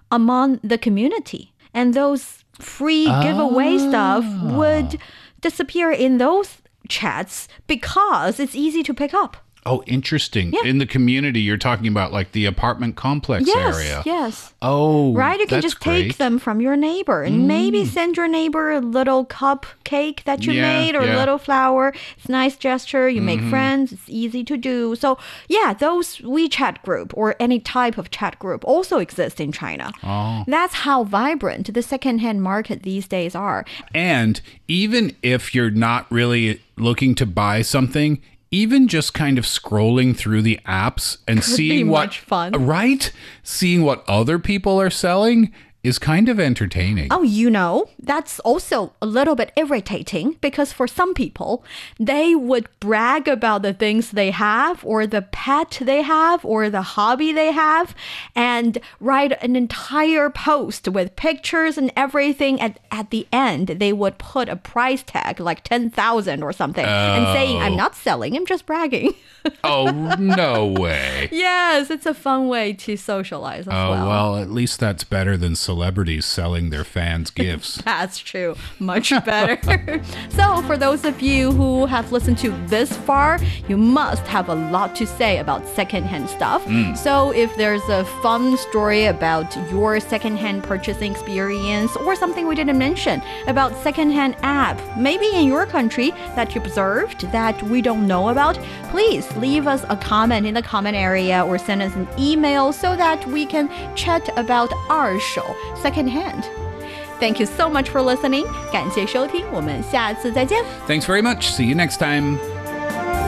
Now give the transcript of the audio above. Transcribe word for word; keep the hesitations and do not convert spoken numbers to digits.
among the community. And those free giveaway Ah. stuff would disappear in those chats because it's easy to pick up. Oh, interesting. Yeah. In the community, you're talking about like the apartment complex Yes, area. yes. Oh, Right? You can that's just take great. them from your neighbor and maybe send your neighbor a little cupcake that you Yeah, made or yeah. a little flower. It's a nice gesture. You make friends. It's easy to do. So, yeah, those WeChat group or any type of chat group also exist in China. Oh. That's how vibrant the secondhand market these days are. And even if you're not really looking to buy something, even just kind of scrolling through the apps and seeing be what much fun. right, seeing what other people are selling is kind of entertaining. Oh, you know, that's also a little bit irritating because for some people, they would brag about the things they have or the pet they have or the hobby they have and write an entire post with pictures and everything. At, at the end, they would put a price tag like ten thousand or something and saying, I'm not selling, I'm just bragging. Oh, no way. Yes, it's a fun way to socialize as Oh, well. well, at least that's better than celebrities selling their fans gifts. That's true. Much better. So, for those of you who have listened to this far, you must have a lot to say about secondhand stuff. So, if there's a fun story about your secondhand purchasing experience or something we didn't mention about secondhand app, maybe in your country that you observed that we don't know about, please leave us a comment in the comment area or send us an email so that we can chat about our show, Secondhand. Thank you so much for listening. 感谢收听，我们下次再见。 Thanks very much. See you next time.